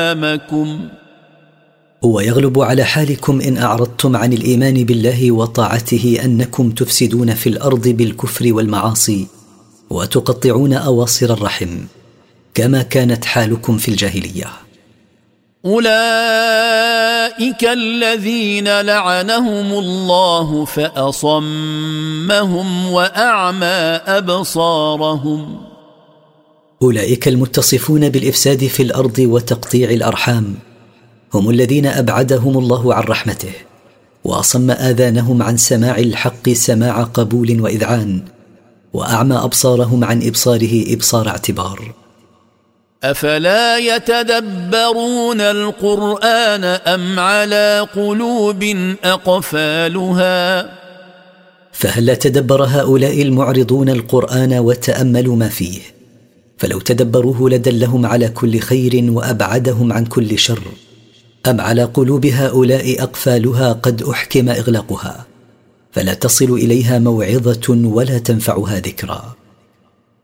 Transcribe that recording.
أمامكم. ويغلب على حالكم إن أعرضتم عن الإيمان بالله وطاعته أنكم تفسدون في الأرض بالكفر والمعاصي وتقطعون أواصر الرحم كما كانت حالكم في الجاهلية. أولئك الذين لعنهم الله فأصمهم وأعمى أبصارهم. أولئك المتصفون بالإفساد في الأرض وتقطيع الأرحام هم الذين أبعدهم الله عن رحمته وأصم آذانهم عن سماع الحق سماع قبول وإذعان وأعمى أبصارهم عن إبصاره إبصار اعتبار. أفلا يتدبرون القرآن أم على قلوب أقفالها. فهل لا تدبر هؤلاء المعرضون القرآن وتأملوا ما فيه؟ فلو تدبروه لدلهم على كل خير وأبعدهم عن كل شر. أم على قلوب هؤلاء أقفالها قد أحكم إغلاقها فلا تصل إليها موعظة ولا تنفعها ذكرى.